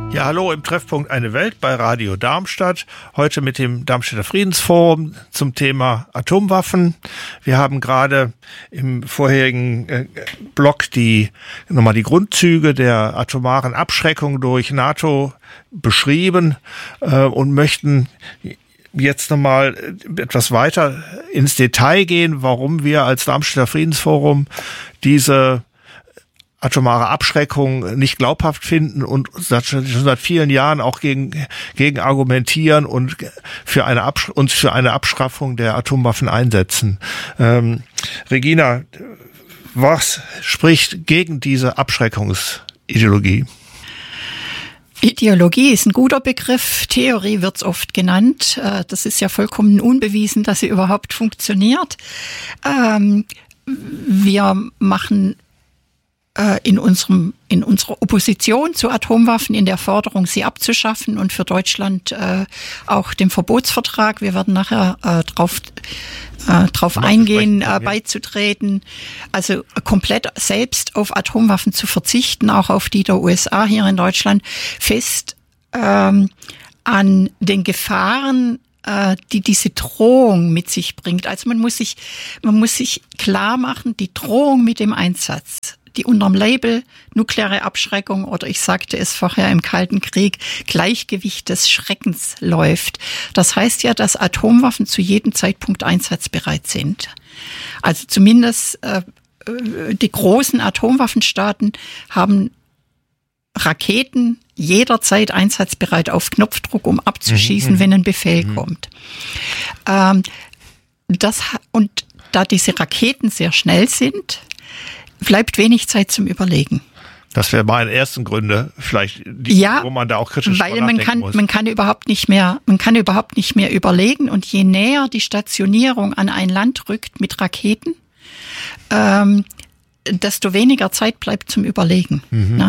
Ja, hallo im Treffpunkt Eine Welt bei Radio Darmstadt. Heute mit dem Darmstädter Friedensforum zum Thema Atomwaffen. Wir haben gerade im vorherigen Block nochmal die Grundzüge der atomaren Abschreckung durch NATO beschrieben und möchten jetzt nochmal etwas weiter ins Detail gehen, warum wir als Darmstädter Friedensforum diese atomare Abschreckung nicht glaubhaft finden und schon seit vielen Jahren auch gegen argumentieren und uns für eine Abschaffung der Atomwaffen einsetzen. Regina, was spricht gegen diese Abschreckungsideologie? Ideologie ist ein guter Begriff. Theorie wird's oft genannt. Das ist ja vollkommen unbewiesen, dass sie überhaupt funktioniert. Wir machen in unserer Opposition zu Atomwaffen, in der Forderung, sie abzuschaffen und für Deutschland auch dem Verbotsvertrag, wir werden nachher drauf eingehen, beizutreten, also komplett selbst auf Atomwaffen zu verzichten, auch auf die der USA hier in Deutschland, fest an den Gefahren, die diese Drohung mit sich bringt. Also man muss sich klar machen, die Drohung mit dem Einsatz, die unterm Label nukleare Abschreckung oder ich sagte es vorher im Kalten Krieg, Gleichgewicht des Schreckens läuft. Das heißt ja, dass Atomwaffen zu jedem Zeitpunkt einsatzbereit sind. Also zumindest die großen Atomwaffenstaaten haben Raketen jederzeit einsatzbereit auf Knopfdruck, um abzuschießen, wenn ein Befehl kommt. Und da diese Raketen sehr schnell sind, bleibt wenig Zeit zum Überlegen. Das wäre meine ersten Gründe, vielleicht, wo man da auch kritisch nachdenken muss. Man kann überhaupt nicht mehr überlegen und je näher die Stationierung an ein Land rückt mit Raketen, desto weniger Zeit bleibt zum Überlegen.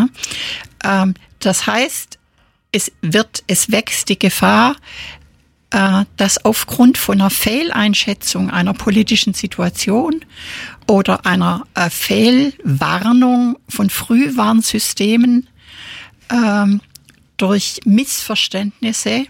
Das heißt, es wächst die Gefahr, dass aufgrund von einer Fehleinschätzung einer politischen Situation oder einer Fehlwarnung von Frühwarnsystemen durch Missverständnisse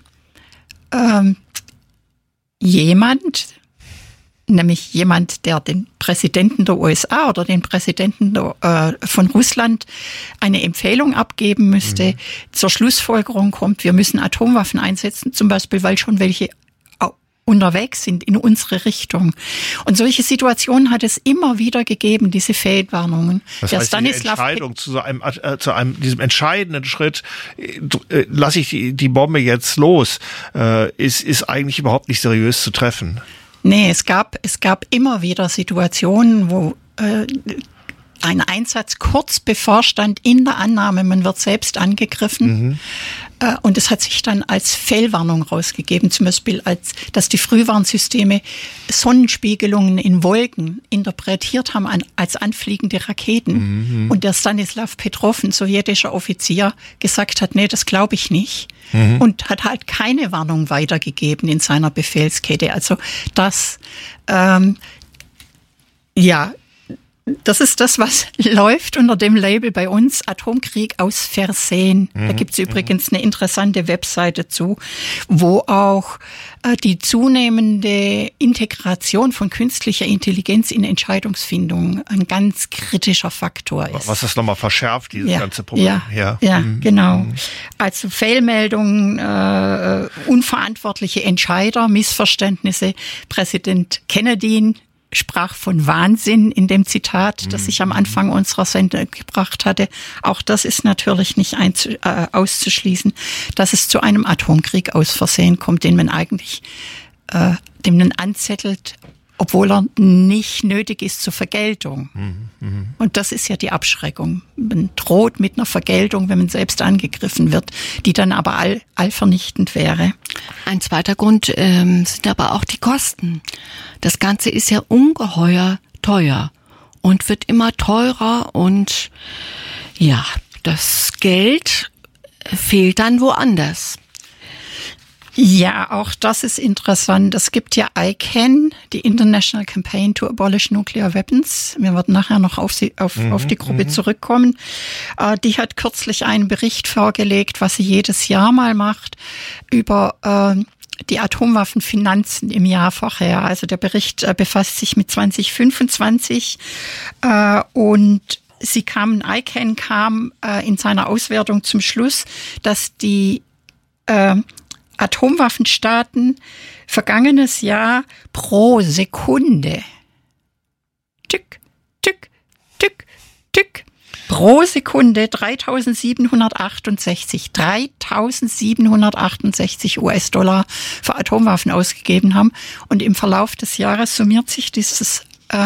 nämlich jemand, der den Präsidenten der USA oder den Präsidenten von Russland eine Empfehlung abgeben müsste, zur Schlussfolgerung kommt, wir müssen Atomwaffen einsetzen, zum Beispiel, weil schon welche unterwegs sind in unsere Richtung. Und solche Situationen hat es immer wieder gegeben, diese Fehlwarnungen. Das heißt, die Entscheidung diesem entscheidenden Schritt, lasse ich die Bombe jetzt los, ist eigentlich überhaupt nicht seriös zu treffen. Nee, es gab immer wieder Situationen, wo ein Einsatz kurz bevorstand in der Annahme, man wird selbst angegriffen. Und es hat sich dann als Fehlwarnung rausgegeben, zum Beispiel dass die Frühwarnsysteme Sonnenspiegelungen in Wolken interpretiert haben als anfliegende Raketen. Und der Stanislav Petrov, ein sowjetischer Offizier, gesagt hat, nee, das glaube ich nicht. Und hat halt keine Warnung weitergegeben in seiner Befehlskette. Also das ist das, was läuft unter dem Label bei uns, Atomkrieg aus Versehen. Da gibt's übrigens eine interessante Webseite zu, wo auch die zunehmende Integration von künstlicher Intelligenz in Entscheidungsfindung ein ganz kritischer Faktor ist. Was das nochmal verschärft, dieses ganze Problem. Genau. Also Fehlmeldungen, unverantwortliche Entscheider, Missverständnisse. Präsident Kennedy sprach von Wahnsinn in dem Zitat, das ich am Anfang unserer Sendung gebracht hatte. Auch das ist natürlich nicht auszuschließen, dass es zu einem Atomkrieg aus Versehen kommt, den man eigentlich dem man anzettelt, obwohl er nicht nötig ist zur Vergeltung. Und das ist ja die Abschreckung. Man droht mit einer Vergeltung, wenn man selbst angegriffen wird, die dann aber allvernichtend wäre. Ein zweiter Grund sind aber auch die Kosten. Das Ganze ist ja ungeheuer teuer und wird immer teurer und ja, das Geld fehlt dann woanders. Ja, auch das ist interessant. Es gibt ja ICAN, die International Campaign to Abolish Nuclear Weapons. Wir werden nachher noch auf die Gruppe zurückkommen. Die hat kürzlich einen Bericht vorgelegt, was sie jedes Jahr mal macht, über die Atomwaffenfinanzen im Jahr vorher. Also der Bericht befasst sich mit 2025 und ICAN kam in seiner Auswertung zum Schluss, dass die Atomwaffenstaaten vergangenes Jahr pro Sekunde pro Sekunde 3.768 US-Dollar für Atomwaffen ausgegeben haben. Und im Verlauf des Jahres summieren sich diese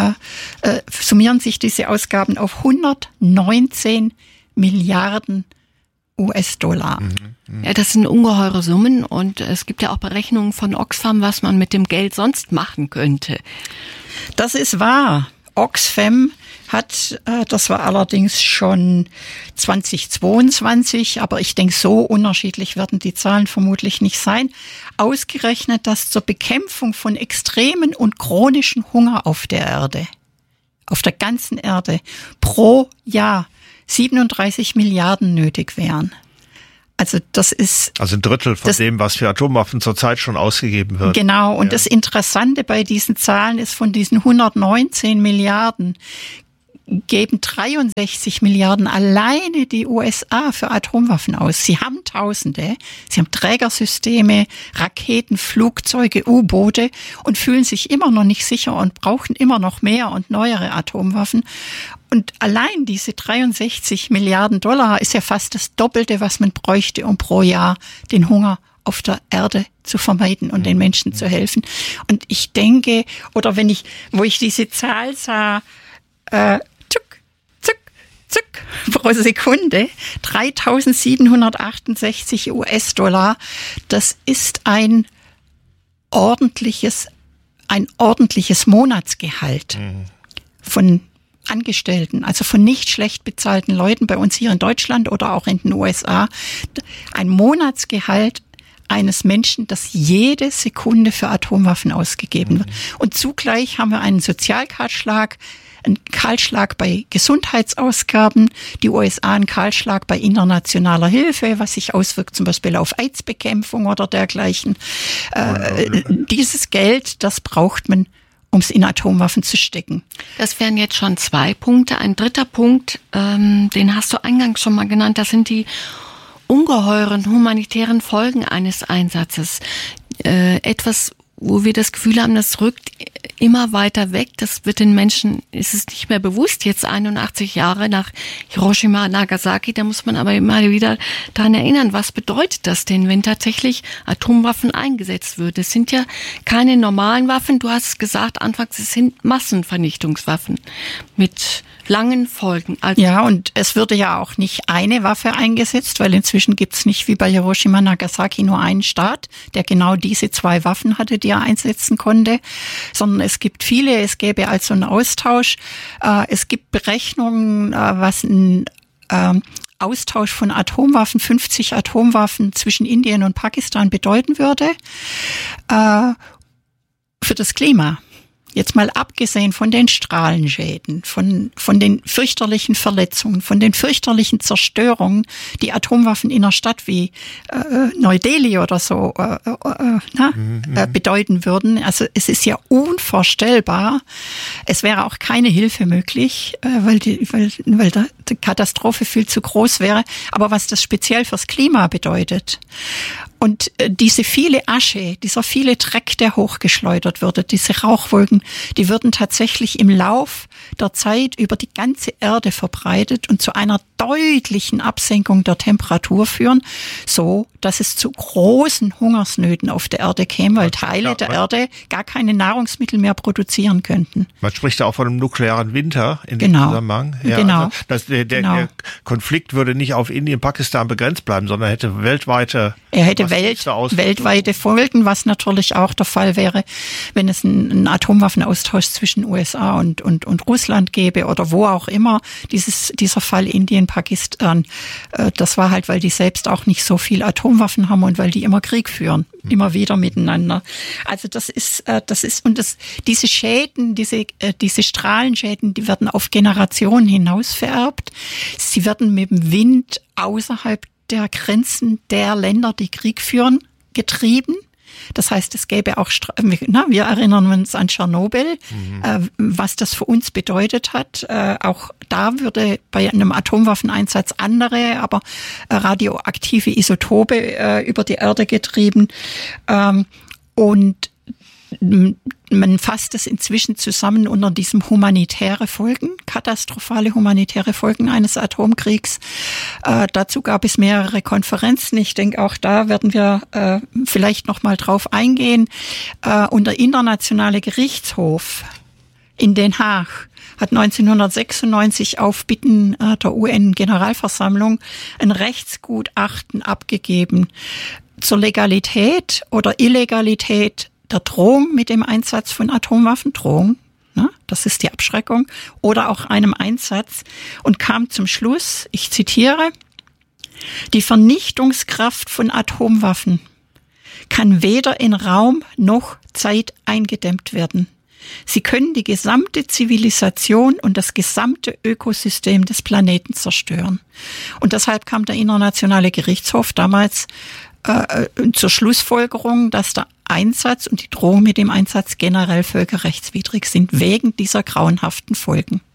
Ausgaben auf 119 Milliarden US-Dollar. Ja, das sind ungeheure Summen und es gibt ja auch Berechnungen von Oxfam, was man mit dem Geld sonst machen könnte. Das ist wahr. Oxfam hat, das war allerdings schon 2022, aber ich denke, so unterschiedlich werden die Zahlen vermutlich nicht sein, ausgerechnet, dass zur Bekämpfung von extremen und chronischen Hunger auf der Erde, auf der ganzen Erde, pro Jahr 37 Milliarden nötig wären. Also das ist... Also ein Drittel von dem, was für Atomwaffen zurzeit schon ausgegeben wird. Genau, und das Interessante bei diesen Zahlen ist, von diesen 119 Milliarden geben 63 Milliarden alleine die USA für Atomwaffen aus. Sie haben Tausende, sie haben Trägersysteme, Raketen, Flugzeuge, U-Boote und fühlen sich immer noch nicht sicher und brauchen immer noch mehr und neuere Atomwaffen. Und allein diese 63 Milliarden Dollar ist ja fast das Doppelte, was man bräuchte, um pro Jahr den Hunger auf der Erde zu vermeiden und den Menschen zu helfen. Und ich denke, oder wo ich diese Zahl sah, pro Sekunde, 3.768 US-Dollar, das ist ein ordentliches Monatsgehalt von Angestellten, also von nicht schlecht bezahlten Leuten bei uns hier in Deutschland oder auch in den USA. Ein Monatsgehalt eines Menschen, das jede Sekunde für Atomwaffen ausgegeben wird. Und zugleich haben wir einen Sozialkahlschlag, einen Kahlschlag bei Gesundheitsausgaben, die USA einen Kahlschlag bei internationaler Hilfe, was sich auswirkt zum Beispiel auf AIDS-Bekämpfung oder dergleichen. Dieses Geld, das braucht man, um es in Atomwaffen zu stecken. Das wären jetzt schon 2 Punkte. Ein dritter Punkt, den hast du eingangs schon mal genannt, das sind die ungeheuren humanitären Folgen eines Einsatzes. Etwas, wo wir das Gefühl haben, das rückt immer weiter weg. Das wird den Menschen, ist es nicht mehr bewusst, jetzt 81 Jahre nach Hiroshima, Nagasaki. Da muss man aber immer wieder daran erinnern, was bedeutet das denn, wenn tatsächlich Atomwaffen eingesetzt wird? Es sind ja keine normalen Waffen. Du hast gesagt, anfangs, es sind Massenvernichtungswaffen mit langen Folgen. Also ja, und es würde ja auch nicht eine Waffe eingesetzt, weil inzwischen gibt's nicht wie bei Hiroshima, Nagasaki nur einen Staat, der genau diese 2 Waffen hatte, die er einsetzen konnte, sondern es gibt viele. Es gäbe also einen Austausch. Es gibt Berechnungen, was ein Austausch von Atomwaffen, 50 Atomwaffen zwischen Indien und Pakistan bedeuten würde für das Klima. Jetzt mal abgesehen von den Strahlenschäden, von den fürchterlichen Verletzungen, von den fürchterlichen Zerstörungen, die Atomwaffen in einer Stadt wie Neu-Delhi oder so bedeuten würden. Also es ist ja unvorstellbar. Es wäre auch keine Hilfe möglich, weil die Katastrophe viel zu groß wäre. Aber was das speziell fürs Klima bedeutet und diese viele Asche, dieser viele Dreck, der hochgeschleudert würde, diese Rauchwolken, die würden tatsächlich im Lauf der Zeit über die ganze Erde verbreitet und zu einer deutlichen Absenkung der Temperatur führen, so dass es zu großen Hungersnöten auf der Erde käme, weil Teile der Erde gar keine Nahrungsmittel mehr produzieren könnten. Man spricht ja auch von einem nuklearen Winter in dem Zusammenhang. Ja, genau. Also der Konflikt würde nicht auf Indien, Pakistan begrenzt bleiben, sondern hätte weltweite Folgen, was natürlich auch der Fall wäre, wenn es einen Atomwaffenaustausch zwischen USA und Russland gäbe oder wo auch immer. Dieser Fall Indien in Pakistan. Das war halt, weil die selbst auch nicht so viel Atomwaffen haben und weil die immer Krieg führen, immer wieder miteinander. Also diese Schäden, diese Strahlenschäden, die werden auf Generationen hinaus vererbt. Sie werden mit dem Wind außerhalb der Grenzen der Länder, die Krieg führen, getrieben. Das heißt, es gäbe auch, wir erinnern uns an Tschernobyl, was das für uns bedeutet hat. Auch da würde bei einem Atomwaffeneinsatz andere, aber radioaktive Isotope über die Erde getrieben. Und man fasst es inzwischen zusammen unter diesem humanitäre Folgen, katastrophale humanitäre Folgen eines Atomkriegs. Dazu gab es mehrere Konferenzen. Ich denke, auch da werden wir vielleicht noch mal drauf eingehen. Und der Internationale Gerichtshof in Den Haag hat 1996 auf Bitten der UN-Generalversammlung ein Rechtsgutachten abgegeben zur Legalität oder Illegalität der Drohung mit dem Einsatz von Atomwaffen, Drohung, ne, das ist die Abschreckung, oder auch einem Einsatz, und kam zum Schluss, ich zitiere, die Vernichtungskraft von Atomwaffen kann weder in Raum noch Zeit eingedämmt werden. Sie können die gesamte Zivilisation und das gesamte Ökosystem des Planeten zerstören. Und deshalb kam der Internationale Gerichtshof damals zur Schlussfolgerung, dass der Einsatz und die Drohung mit dem Einsatz generell völkerrechtswidrig sind, wegen dieser grauenhaften Folgen.